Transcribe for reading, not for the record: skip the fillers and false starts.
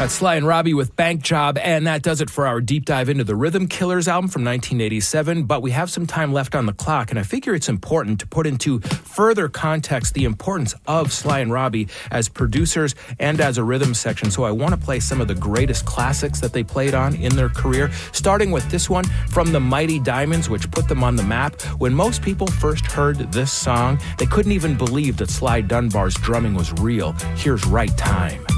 That's Sly and Robbie with Bank Job, and that does it for our deep dive into the Rhythm Killers album from 1987. But we have some time left on the clock, and I figure it's important to put into further context the importance of Sly and Robbie as producers and as a rhythm section. So I want to play some of the greatest classics that they played on in their career, starting with this one from the Mighty Diamonds, which put them on the map. When most people first heard this song, they couldn't even believe that Sly Dunbar's drumming was real. Here's Right Time.